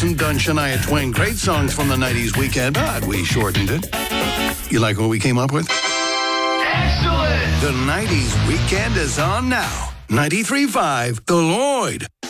Wilson done Shania Twain. Great songs from the 90s weekend, but we shortened it. You like what we came up with? Excellent! The 90s weekend is on now. 93.5 The Lloyd.